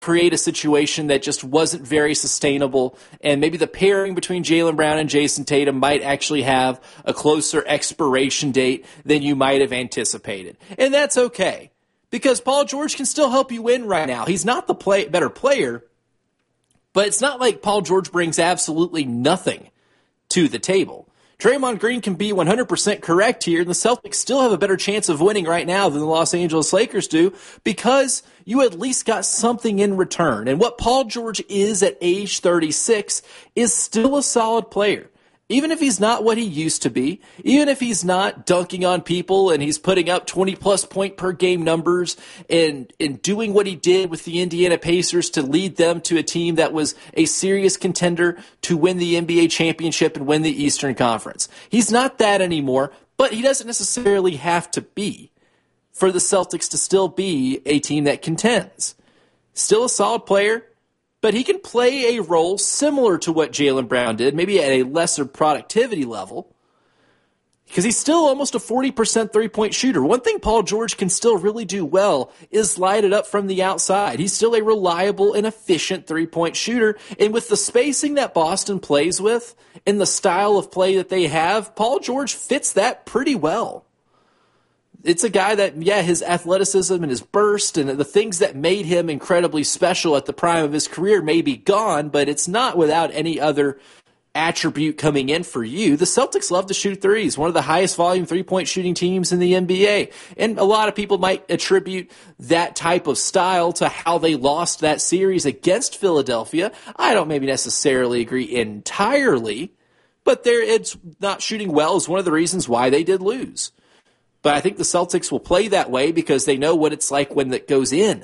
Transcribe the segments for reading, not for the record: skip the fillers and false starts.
create a situation that just wasn't very sustainable, and maybe the pairing between Jaylen Brown and Jason Tatum might actually have a closer expiration date than you might have anticipated. And that's okay, because Paul George can still help you win right now. He's not the better player, but it's not like Paul George brings absolutely nothing to the table. Draymond Green can be 100% correct here, and the Celtics still have a better chance of winning right now than the Los Angeles Lakers do, because you at least got something in return. And what Paul George is at age 36 is still a solid player. Even if he's not what he used to be, even if he's not dunking on people and he's putting up 20-plus point per game numbers and doing what he did with the Indiana Pacers to lead them to a team that was a serious contender to win the NBA championship and win the Eastern Conference. He's not that anymore, but he doesn't necessarily have to be for the Celtics to still be a team that contends. Still a solid player, but he can play a role similar to what Jaylen Brown did, maybe at a lesser productivity level, because he's still almost a 40% three-point shooter. One thing Paul George can still really do well is light it up from the outside. He's still a reliable and efficient three-point shooter, and with the spacing that Boston plays with and the style of play that they have, Paul George fits that pretty well. It's a guy that, his athleticism and his burst and the things that made him incredibly special at the prime of his career may be gone, but it's not without any other attribute coming in for you. The Celtics love to shoot threes, one of the highest volume three-point shooting teams in the NBA. And a lot of people might attribute that type of style to how they lost that series against Philadelphia. I don't maybe necessarily agree entirely, but it's not shooting well is one of the reasons why they did lose. But I think the Celtics will play that way because they know what it's like when it goes in.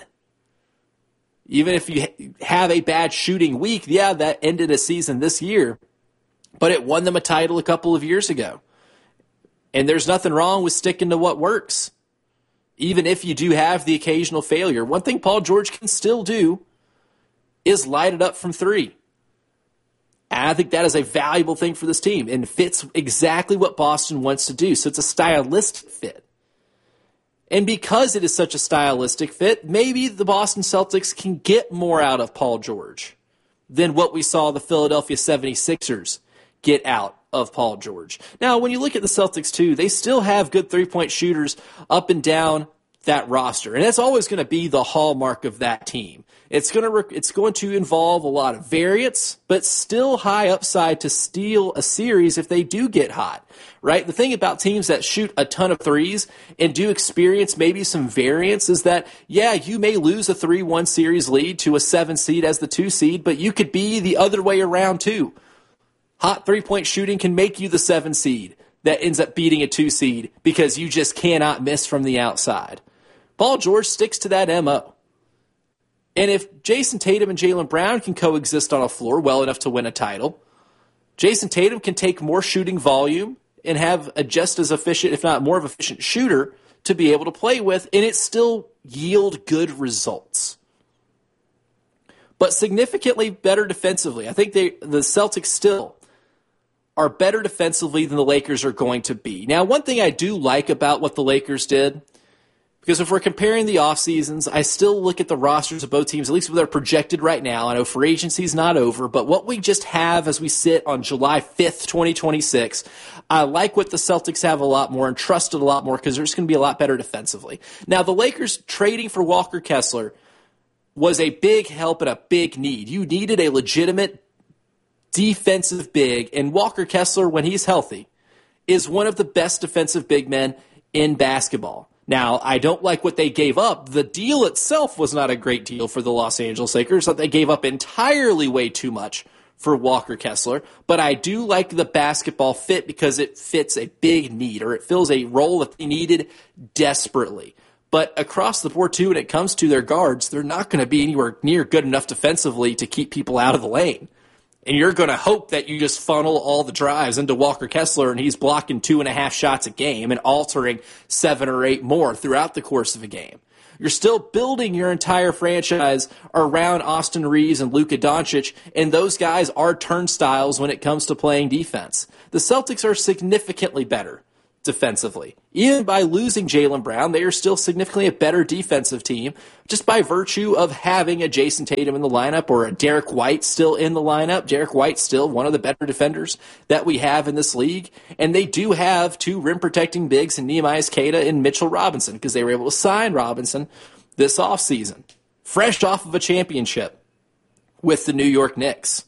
Even if you have a bad shooting week, that ended a season this year, but it won them a title a couple of years ago. And there's nothing wrong with sticking to what works, even if you do have the occasional failure. One thing Paul George can still do is light it up from three. And I think that is a valuable thing for this team and fits exactly what Boston wants to do. So it's a stylistic fit. And because it is such a stylistic fit, maybe the Boston Celtics can get more out of Paul George than what we saw the Philadelphia 76ers get out of Paul George. Now, when you look at the Celtics, too, they still have good three-point shooters up and down that roster. And that's always going to be the hallmark of that team. It's going to involve a lot of variance, but still high upside to steal a series if they do get hot, right? The thing about teams that shoot a ton of threes and do experience maybe some variance is that, you may lose a 3-1 series lead to a 7 seed as the 2 seed, but you could be the other way around too. Hot three-point shooting can make you the 7 seed that ends up beating a 2 seed because you just cannot miss from the outside. Paul George sticks to that MO. And if Jason Tatum and Jaylen Brown can coexist on a floor well enough to win a title, Jason Tatum can take more shooting volume and have a just as efficient, if not more of efficient shooter to be able to play with, and it still yield good results. But significantly better defensively. I think the Celtics still are better defensively than the Lakers are going to be. Now, one thing I do like about what the Lakers did, because if we're comparing the off seasons, I still look at the rosters of both teams, at least what they're projected right now. I know free agency is not over, but what we just have as we sit on July 5th, 2026, I like what the Celtics have a lot more and trusted a lot more because they're just going to be a lot better defensively. Now, the Lakers trading for Walker Kessler was a big help and a big need. You needed a legitimate defensive big, and Walker Kessler, when he's healthy, is one of the best defensive big men in basketball. Now, I don't like what they gave up. The deal itself was not a great deal for the Los Angeles Lakers. They gave up entirely way too much for Walker Kessler. But I do like the basketball fit because it fits a big need, or it fills a role that they needed desperately. But across the board, too, when it comes to their guards, they're not going to be anywhere near good enough defensively to keep people out of the lane. And you're going to hope that you just funnel all the drives into Walker Kessler and he's blocking 2.5 shots a game and altering 7 or 8 more throughout the course of a game. You're still building your entire franchise around Austin Reeves and Luka Doncic, and those guys are turnstiles when it comes to playing defense. The Celtics are significantly better defensively. Even by losing Jaylen Brown, they are still significantly a better defensive team just by virtue of having a Jason Tatum in the lineup or a Derek White still in the lineup. Derek White still one of the better defenders that we have in this league. And they do have 2 rim-protecting bigs in Nehemiah Queta and Mitchell Robinson because they were able to sign Robinson this offseason, fresh off of a championship with the New York Knicks.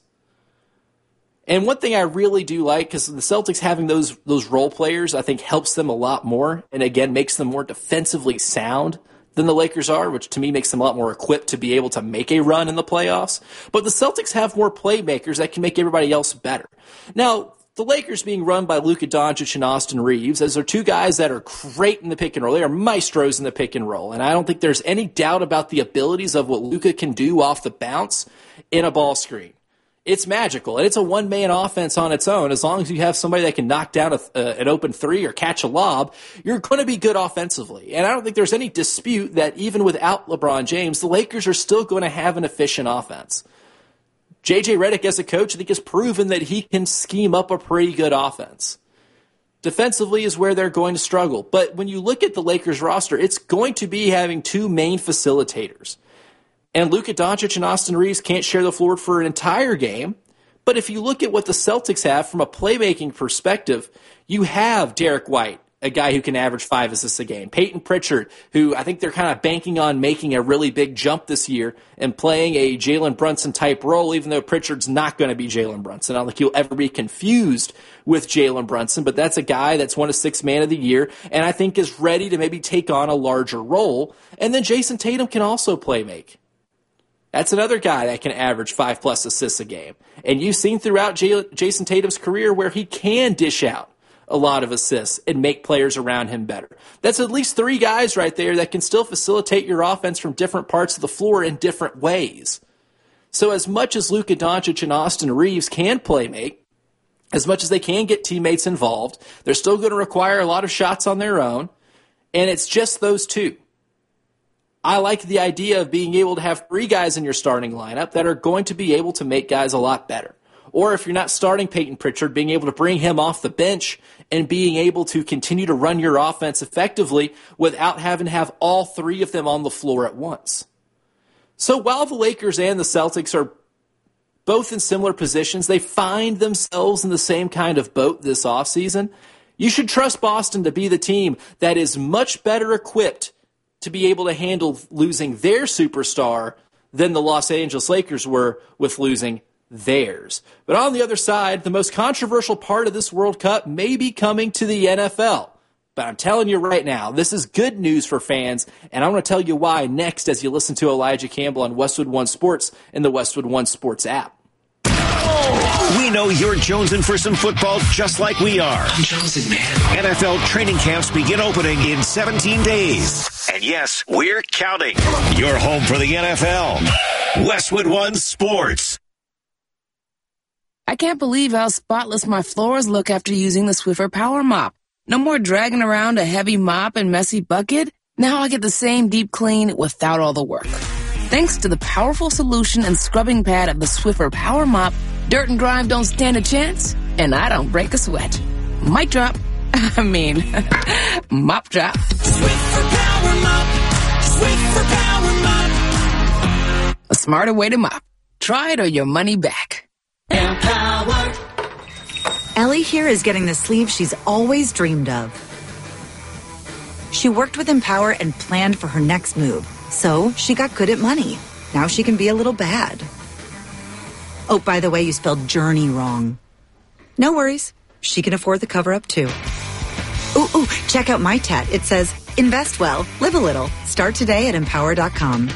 And one thing I really do like, because the Celtics having those role players, I think helps them a lot more, and again, makes them more defensively sound than the Lakers are, which to me makes them a lot more equipped to be able to make a run in the playoffs. But the Celtics have more playmakers that can make everybody else better. Now, the Lakers being run by Luka Doncic and Austin Reeves, as are 2 guys that are great in the pick and roll. They are maestros in the pick and roll, and I don't think there's any doubt about the abilities of what Luka can do off the bounce in a ball screen. It's magical, and it's a one-man offense on its own. As long as you have somebody that can knock down an open 3 or catch a lob, you're going to be good offensively. And I don't think there's any dispute that even without LeBron James, the Lakers are still going to have an efficient offense. J.J. Redick, as a coach, I think has proven that he can scheme up a pretty good offense. Defensively is where they're going to struggle. But when you look at the Lakers roster, it's going to be having 2 main facilitators. And Luka Doncic and Austin Reeves can't share the floor for an entire game. But if you look at what the Celtics have from a playmaking perspective, you have Derek White, a guy who can average 5 assists a game. Peyton Pritchard, who I think they're kind of banking on making a really big jump this year and playing a Jalen Brunson-type role, even though Pritchard's not going to be Jalen Brunson. I don't think he'll ever be confused with Jalen Brunson, but that's a guy that's won a 6th Man of the Year and I think is ready to maybe take on a larger role. And then Jason Tatum can also play make. That's another guy that can average 5+ assists a game. And you've seen throughout Jason Tatum's career where he can dish out a lot of assists and make players around him better. That's at least 3 guys right there that can still facilitate your offense from different parts of the floor in different ways. So as much as Luka Doncic and Austin Reeves can play make, as much as they can get teammates involved, they're still going to require a lot of shots on their own. And it's just those 2. I like the idea of being able to have 3 guys in your starting lineup that are going to be able to make guys a lot better. Or if you're not starting Peyton Pritchard, being able to bring him off the bench and being able to continue to run your offense effectively without having to have all 3 of them on the floor at once. So while the Lakers and the Celtics are both in similar positions, they find themselves in the same kind of boat this offseason. You should trust Boston to be the team that is much better equipped to be able to handle losing their superstar than the Los Angeles Lakers were with losing theirs. But on the other side, the most controversial part of this World Cup may be coming to the NFL. But I'm telling you right now, this is good news for fans, and I'm going to tell you why next as you listen to Elijah Campbell on Westwood One Sports and the Westwood One Sports app. We know you're jonesing for some football just like we are. I'm jonesing, man. NFL training camps begin opening in 17 days. And yes, we're counting. You're home for the NFL. Westwood One Sports. I can't believe how spotless my floors look after using the Swiffer Power Mop. No more dragging around a heavy mop and messy bucket. Now I get the same deep clean without all the work. Thanks to the powerful solution and scrubbing pad of the Swiffer Power Mop, dirt and grime don't stand a chance, and I don't break a sweat. Mic drop. Mop drop. Swiffer Power Mop. Swiffer Power Mop. A smarter way to mop. Try it or your money back. Empower. Ellie here is getting the sleeve she's always dreamed of. She worked with Empower and planned for her next move, so she got good at money. Now she can be a little bad. Oh, by the way, you spelled journey wrong. No worries. She can afford the cover-up, too. Ooh, check out my tat. It says, invest well, live a little. Start today at empower.com.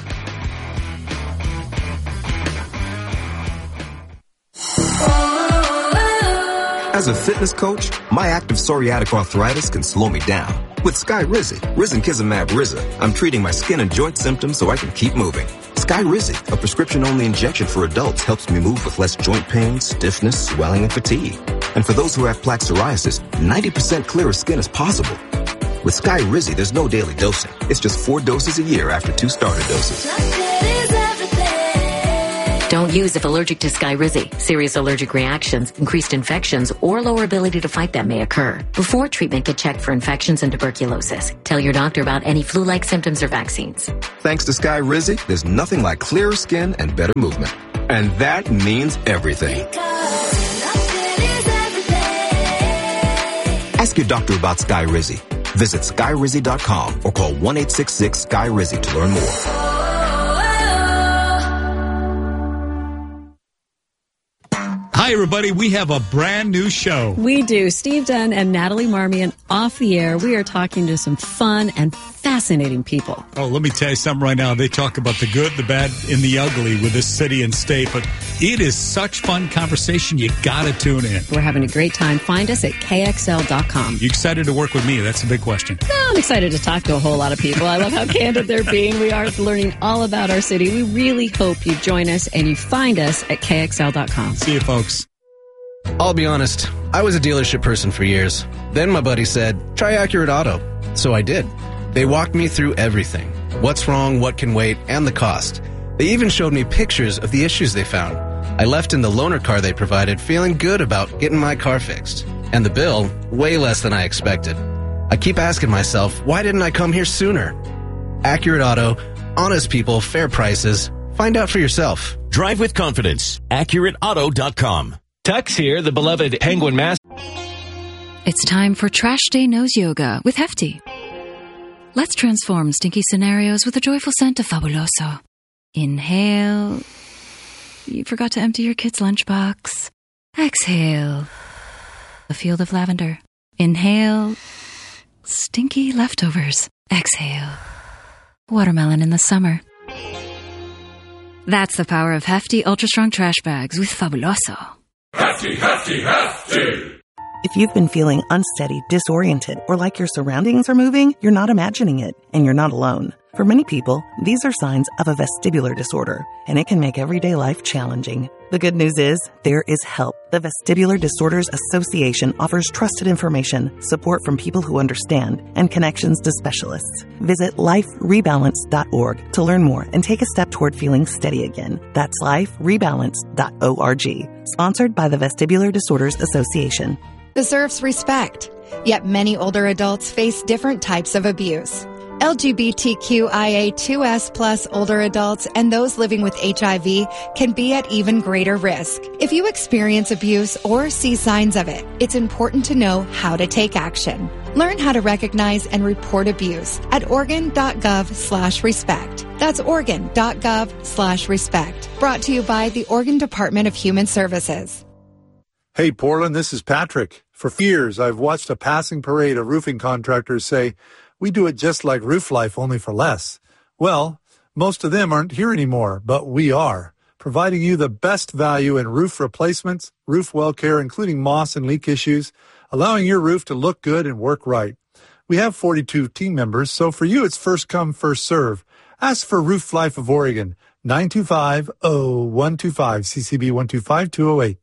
As a fitness coach, my active psoriatic arthritis can slow me down. With Skyrizi, Risankizumab Riza, I'm treating my skin and joint symptoms so I can keep moving. Skyrizi, a prescription-only injection for adults, helps me move with less joint pain, stiffness, swelling, and fatigue. And for those who have plaque psoriasis, 90% clearer skin is possible. With Skyrizi, there's no daily dosing. It's just 4 doses a year after 2 starter doses. Don't Use if allergic to Skyrizi. Serious allergic reactions, increased infections, or lower ability to fight them may occur. Before treatment, get checked for infections and tuberculosis. Tell your doctor about any flu-like symptoms or vaccines. Thanks to Skyrizi, there's nothing like clearer skin and better movement. And that means everything. Ask your doctor about Skyrizi. Visit Skyrizi.com or call 1-866-SKY-RIZZI to learn more. Hi, everybody. We have a brand new show. We do. Steve Dunn and Natalie Marmion off the air. We are talking to some fun and fascinating people. Oh, let me tell you something right now. They talk about the good, the bad, and the ugly with this city and state, but it is such fun conversation. You got to tune in. We're having a great time. Find us at KXL.com. You excited to work with me? That's a big question. No, I'm excited to talk to a whole lot of people. I love how candid they're being. We are learning all about our city. We really hope you join us and you find us at KXL.com. See you, folks. I'll be honest, I was a dealership person for years. Then my buddy said, try Accurate Auto. So I did. They walked me through everything. What's wrong, what can wait, and the cost. They even showed me pictures of the issues they found. I left in the loaner car they provided feeling good about getting my car fixed. And the bill, way less than I expected. I keep asking myself, why didn't I come here sooner? Accurate Auto, honest people, fair prices. Find out for yourself. Drive with confidence. AccurateAuto.com. Tux here, the beloved Penguin Master. It's time for Trash Day Nose Yoga with Hefty. Let's transform stinky scenarios with a joyful scent of Fabuloso. Inhale. You forgot to empty your kid's lunchbox. Exhale. A field of lavender. Inhale. Stinky leftovers. Exhale. Watermelon in the summer. That's the power of Hefty Ultra Strong Trash Bags with Fabuloso. Hefty, hefty, hefty! If you've been feeling unsteady, disoriented, or like your surroundings are moving, you're not imagining it, and you're not alone. For many people, these are signs of a vestibular disorder, and it can make everyday life challenging. The good news is, there is help. The Vestibular Disorders Association offers trusted information, support from people who understand, and connections to specialists. Visit liferebalance.org to learn more and take a step toward feeling steady again. That's liferebalance.org. Sponsored by the Vestibular Disorders Association. Deserves respect. Yet many older adults face different types of abuse. LGBTQIA2S+ older adults and those living with HIV can be at even greater risk. If you experience abuse or see signs of it, it's important to know how to take action. Learn how to recognize and report abuse at Oregon.gov/respect. That's Oregon.gov/respect. Brought to you by the Oregon Department of Human Services. Hey, Portland, this is Patrick. For years, I've watched a passing parade of roofing contractors say, we do it just like Roof Life, only for less. Well, most of them aren't here anymore, but we are, providing you the best value in roof replacements, roof well care, including moss and leak issues, allowing your roof to look good and work right. We have 42 team members, so for you, it's first come, first serve. Ask for Roof Life of Oregon, 925-0125, CCB 125208.